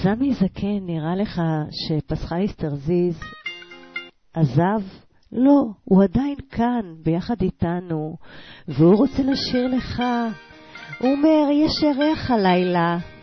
סמי זקן, נראה לך שפסחאי סטרזיז עזב? לא, הוא עדיין כאן, ביחד איתנו, והוא רוצה לשיר לך. הוא אומר, יש ירח הלילה.